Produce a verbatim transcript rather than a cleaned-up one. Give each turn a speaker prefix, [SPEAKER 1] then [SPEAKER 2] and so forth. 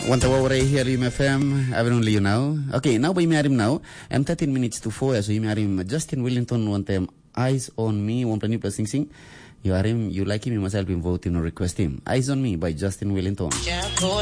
[SPEAKER 1] Want to over here you F M, everyone you now. Okay, now by me now. I'm thirteen minutes to four, so you me Justin Wellington want them eyes on me, one plan plus sing sing. You are him, you like him, you must help him vote him or request him. Eyes on Me by Justin Wellington.